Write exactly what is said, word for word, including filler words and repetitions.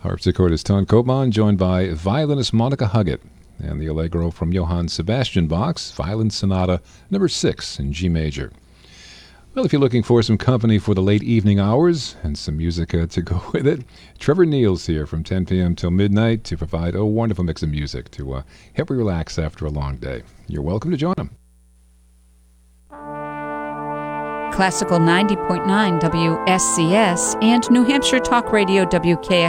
Harpsichordist Ton Koopman, joined by violinist Monica Huggett, and the Allegro from Johann Sebastian Bach's Violin Sonata number six in G major. Well, if you're looking for some company for the late evening hours and some music uh, to go with it, Trevor Neal's here from ten p.m. till midnight to provide a wonderful mix of music to uh, help you relax after a long day. You're welcome to join him. Classical ninety point nine W S C S and New Hampshire Talk Radio W K